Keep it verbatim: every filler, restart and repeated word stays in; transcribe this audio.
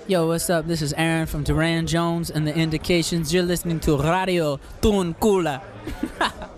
Yo, what's up? This is Aaron from Duran Jones and the Indications. You're listening to Radio Tuncula.